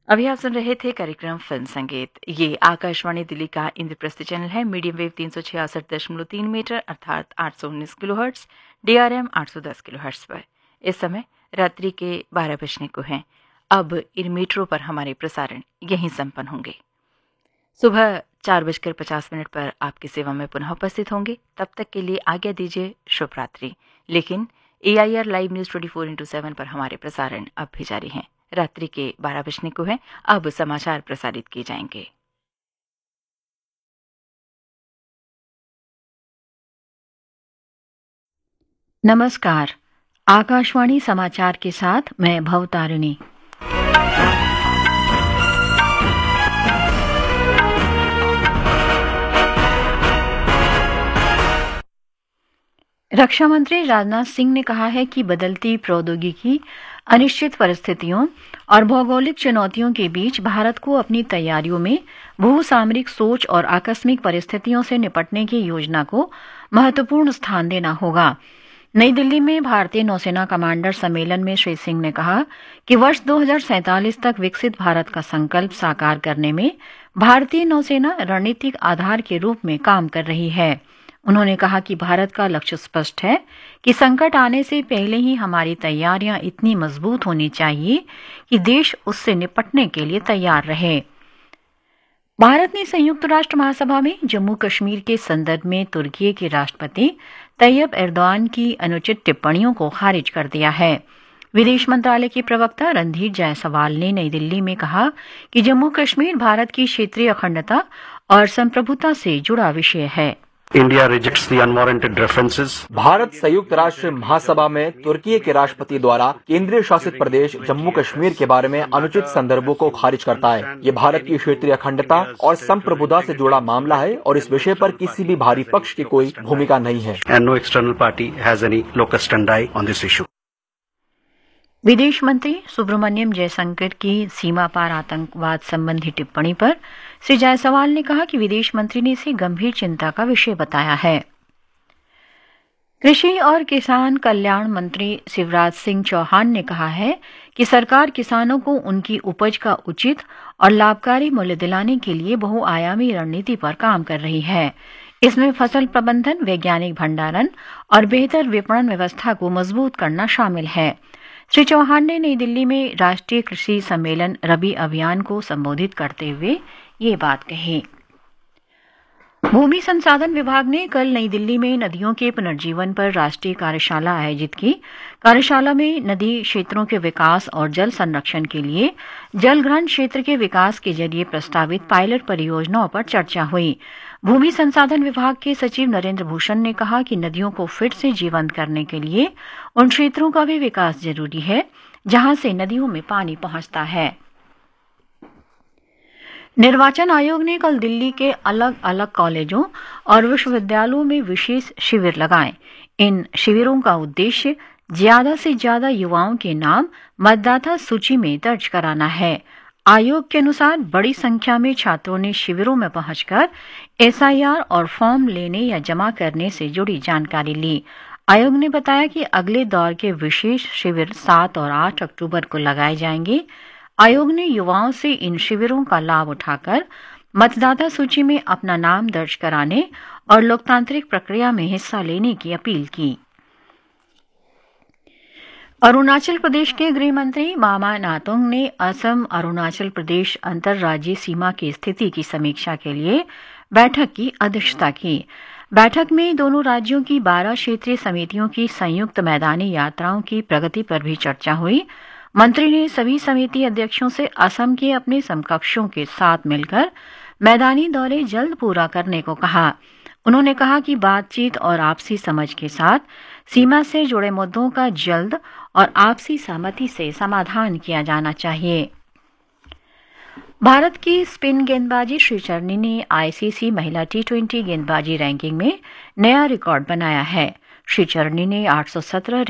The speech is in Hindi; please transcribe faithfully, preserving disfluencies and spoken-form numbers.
अभी आप सुन रहे थे कार्यक्रम फिल्म संगीत। ये आकाशवाणी दिल्ली का इंद्रप्रस्थ चैनल है। मीडियम वेव तीन सौ छियासठ दशमलव तीन मीटर अर्थात आठ सौ उन्नीस किलोहर्ट्ज, डीआरएम आठ सौ दस किलोहर्ट्ज पर इस समय रात्रि के बारह बजने को हैं। अब इन मीटरों पर हमारे प्रसारण यहीं संपन्न होंगे। सुबह चार बजकर पचास मिनट पर आपकी सेवा में पुनः उपस्थित होंगे। तब तक के लिए आज्ञा दीजिए, शुभ रात्रि। लेकिन ए I R live news twenty four into seven पर हमारे प्रसारण अब भी जारी हैं। रात्रि के बारह बजने को है। अब समाचार प्रसारित किए जाएंगे। नमस्कार, आकाशवाणी समाचार के साथ मैं भवतारिणी। रक्षा मंत्री राजनाथ सिंह ने कहा है कि बदलती प्रौद्योगिकी, अनिश्चित परिस्थितियों और भौगोलिक चुनौतियों के बीच भारत को अपनी तैयारियों में भू सामरिक सोच और आकस्मिक परिस्थितियों से निपटने की योजना को महत्वपूर्ण स्थान देना होगा। नई दिल्ली में भारतीय नौसेना कमांडर सम्मेलन में श्री सिंह ने कहा कि वर्ष दो हज़ार सैंतालीस तक विकसित भारत का संकल्प साकार करने में भारतीय नौसेना रणनीतिक आधार के रूप में काम कर रही है। उन्होंने कहा कि भारत का लक्ष्य स्पष्ट है कि संकट आने से पहले ही हमारी तैयारियां इतनी मजबूत होनी चाहिए कि देश उससे निपटने के लिए तैयार रहे। भारत ने संयुक्त राष्ट्र महासभा में जम्मू कश्मीर के संदर्भ में तुर्की के राष्ट्रपति तैयब एर्दोआन की अनुचित टिप्पणियों को खारिज कर दिया है। विदेश मंत्रालय के प्रवक्ता रणधीर जायसवाल ने नई दिल्ली में कहा कि जम्मू कश्मीर भारत की क्षेत्रीय अखंडता और संप्रभुता से जुड़ा विषय है। India rejects the unwarranted references. Bharat संयुक्त राष्ट्र महासभा में तुर्की के राष्ट्रपति द्वारा केंद्रीय शासित प्रदेश जम्मू कश्मीर के बारे में अनुचित संदर्भों को खारिज करता है। ये भारत की क्षेत्रीय अखंडता और संप्रभुता से जुड़ा मामला है और इस विषय पर किसी भी बाहरी पक्ष की कोई भूमिका नहीं है। And no external party has any locus standi on this issue. विदेश मंत्री सुब्रमण्यम जयशंकर की सीमा पार आतंकवाद संबंधी टिप्पणी पर श्री जायसवाल ने कहा कि विदेश मंत्री ने इसे गंभीर चिंता का विषय बताया है। कृषि और किसान कल्याण मंत्री शिवराज सिंह चौहान ने कहा है कि सरकार किसानों को उनकी उपज का उचित और लाभकारी मूल्य दिलाने के लिए बहुआयामी रणनीति पर काम कर रही है। इसमें फसल प्रबंधन, वैज्ञानिक भंडारण और बेहतर विपणन व्यवस्था को मजबूत करना शामिल है। श्री चौहान ने नई दिल्ली में राष्ट्रीय कृषि सम्मेलन रबी अभियान को संबोधित करते हुए ये बात कही। भूमि संसाधन विभाग ने कल नई दिल्ली में नदियों के पुनर्जीवन पर राष्ट्रीय कार्यशाला आयोजित की। कार्यशाला में नदी क्षेत्रों के विकास और जल संरक्षण के लिए जलग्रहण क्षेत्र के विकास के जरिए प्रस्तावित पायलट परियोजनाओं पर चर्चा हुई। भूमि संसाधन विभाग के सचिव नरेंद्र भूषण ने कहा कि नदियों को फिर से जीवंत करने के लिए उन क्षेत्रों का भी विकास जरूरी है जहां से नदियों में पानी पहुंचता है। निर्वाचन आयोग ने कल दिल्ली के अलग अलग कॉलेजों और विश्वविद्यालयों में विशेष शिविर लगाए। इन शिविरों का उद्देश्य ज्यादा से ज्यादा युवाओं के नाम मतदाता सूची में दर्ज कराना है। आयोग के अनुसार बड़ी संख्या में छात्रों ने शिविरों में पहुंचकर एस आई आर और फॉर्म लेने या जमा करने से जुड़ी जानकारी ली। आयोग ने बताया कि अगले दौर के विशेष शिविर सात और आठ अक्टूबर को लगाए जाएंगे। आयोग ने युवाओं से इन शिविरों का लाभ उठाकर मतदाता सूची में अपना नाम दर्ज कराने और लोकतांत्रिक प्रक्रिया में हिस्सा लेने की अपील की। अरुणाचल प्रदेश के गृह मंत्री मामा नातुंग ने असम अरुणाचल प्रदेश अंतर्राज्यीय सीमा की स्थिति की समीक्षा के लिए बैठक की अध्यक्षता की। बैठक में दोनों राज्यों की बारह क्षेत्रीय समितियों की संयुक्त मैदानी यात्राओं की प्रगति पर भी चर्चा हुई। मंत्री ने सभी समिति अध्यक्षों से असम के अपने समकक्षों के साथ मिलकर मैदानी दौरे जल्द पूरा करने को कहा। उन्होंने कहा कि बातचीत और आपसी समझ के साथ सीमा से जुड़े मुद्दों का जल्द और आपसी सहमति से समाधान किया जाना चाहिए। भारत की स्पिन गेंदबाजी श्रीचरणी ने आई सी सी महिला टी ट्वेंटी गेंदबाजी रैंकिंग में नया रिकॉर्ड बनाया है। श्रीचरणी ने आठ सौ सत्रह